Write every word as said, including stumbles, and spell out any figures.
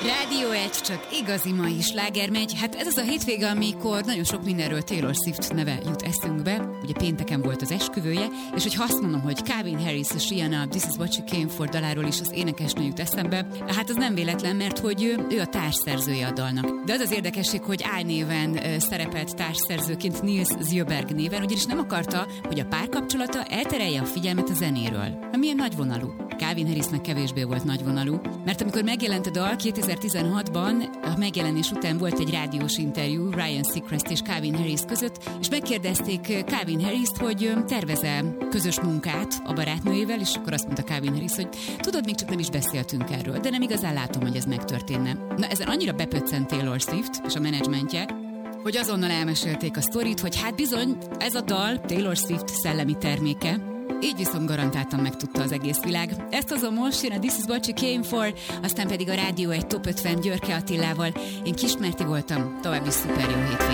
Rádió egy, csak igazi mai sláger megy. Hát ez az a hétvége, amikor nagyon sok mindenről Taylor Swift neve jut eszünkbe. Ugye pénteken volt az esküvője, és hogyha azt mondom, hogy Calvin Harris és Rihanna This Is What You Came For daláról is az énekesnő jut eszembe, hát az nem véletlen, mert hogy ő, ő a társszerzője a dalnak. De az az érdekesség, hogy álnéven uh, szerepelt társszerzőként Nils Sjöberg néven, ugyanis nem akarta, hogy a párkapcsolata elterelje a figyelmet a zenéről. Na, milyen nagyvonalú. Calvin Harrisnek kevésbé volt nagyvonalú, mert amikor megjelent a dal kétezer-tizenhatban, a megjelenés után volt egy rádiós interjú Ryan Seacrest és Calvin Harris között, és megkérdezték Calvin Harrist, hogy tervez-e közös munkát a barátnőjével, és akkor azt mondta Calvin Harris, hogy tudod, még csak nem is beszéltünk erről, de nem igazán látom, hogy ez megtörténne. Na, ezen annyira bepöccent Taylor Swift és a menedzsmentje, hogy azonnal elmesélték a sztorit, hogy hát bizony, ez a dal Taylor Swift szellemi terméke, így viszont garantáltan megtudta az egész világ. Ezt azon most jön a This Is What You Came For, aztán pedig a Rádió egy Top ötven Györke Attilával. Én Kismerti voltam, további szuper jó hétvégét.